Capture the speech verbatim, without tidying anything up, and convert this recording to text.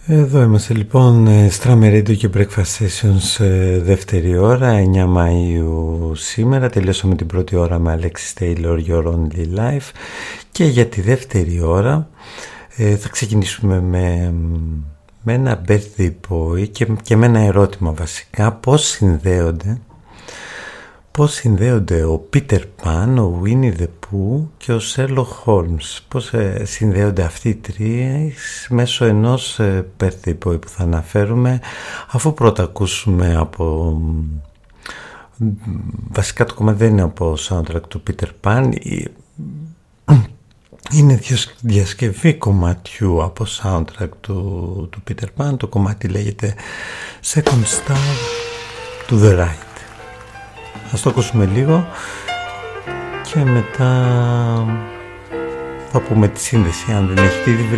Εδώ είμαστε λοιπόν, Strammer Radio και Breakfast Sessions, δεύτερη ώρα, εννιά Μαΐου σήμερα. Τελειώσαμε την πρώτη ώρα με Alexis Taylor, Your Only Life, και για τη δεύτερη ώρα ε, θα ξεκινήσουμε με, με ένα birthday boy και, και με ένα ερώτημα βασικά. Πώς συνδέονται Πώς συνδέονται ο Peter Pan, ο Winnie the Pooh και ο Sherlock Holmes. Πώς ε, συνδέονται αυτοί οι τρεις μέσω ενός ε, birthday boy που θα αναφέρουμε, αφού πρώτα ακούσουμε από... Βασικά το κομμάτι δεν είναι από soundtrack του Peter Pan, είναι διασκευή κομματιού από soundtrack του, του Peter Pan. Το κομμάτι λέγεται Second Star to the Right. Ας το ακούσουμε λίγο και μετά θα πούμε τη σύνδεση, αν δεν έχετε ήδη βρει.